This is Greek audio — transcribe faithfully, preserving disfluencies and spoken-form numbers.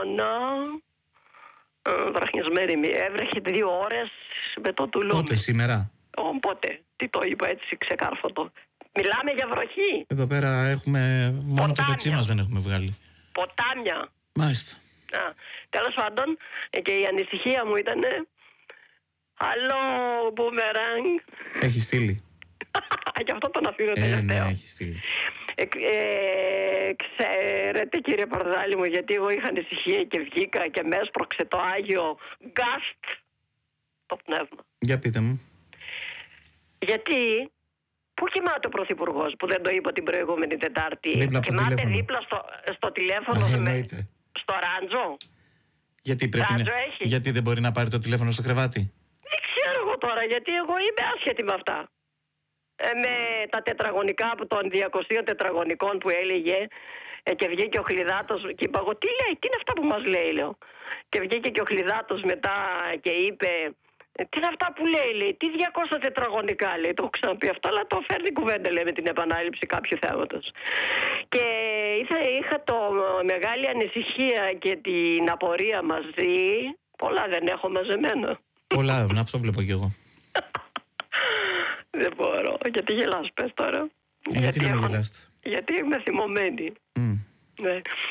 χειμώνα. Βραχνιασμένη, έβρεχε δύο ώρες με το τουλούμι. Πότε, σήμερα? Οπότε, τι το είπα έτσι ξεκάρφωτο. Μιλάμε για βροχή. Εδώ πέρα έχουμε, μόνο Ποτάμια. το πετσί μας δεν έχουμε βγάλει. Ποτάμια. Μάλιστα. Α, τέλος πάντων, και η ανησυχία μου ήταν άλλο μπούμεραγκ. Έχει στείλει. Γι' αυτό τον αφήνω Ε, τελευταίο. ναι, έχει στείλει. Ε, ε, ξέρετε κύριε Παρδάλη μου, γιατί εγώ είχα ανησυχία και βγήκα και με έσπρωξε το Άγιο Γκάστ το πνεύμα. Για πείτε μου. Γιατί πού κοιμάται ο Πρωθυπουργός που δεν το είπα την προηγούμενη Τετάρτη? Δίπλα από το Κοιμάται τηλέφωνο. δίπλα στο, στο τηλέφωνο. Α, με, εννοείται. στο ράντζο. Γιατί, πρέπει Ράντζο να... έχει. γιατί δεν μπορεί να πάρει το τηλέφωνο στο κρεβάτι? Δεν ξέρω εγώ τώρα, γιατί εγώ είμαι άσχετη με αυτά. Ε, με τα τετραγωνικά από των διακοσίων τετραγωνικών που έλεγε, ε, και βγήκε ο Χλιδάτος και είπα εγώ τι λέει, τι είναι αυτά που μας λέει, λέω. Και βγήκε και ο Χλιδάτος μετά και είπε, ε, τι είναι αυτά που λέει, λέει, τι διακόσια τετραγωνικά, λέει, το έχω ξαναπεί αυτό, αλλά το φέρνει κουβέντα, λέει, με την επανάληψη κάποιου θέματος. Και είχα, είχα το μεγάλη ανησυχία και την απορία μαζί, πολλά δεν έχω μαζεμένα. Πολλά, αυτό βλέπω κι εγώ. Δεν μπορώ. Γιατί γελάς, πες τώρα? Ε, γιατί γιατί, να μην γελάστε? Γιατί είμαι θυμωμένη. Mm. Ναι.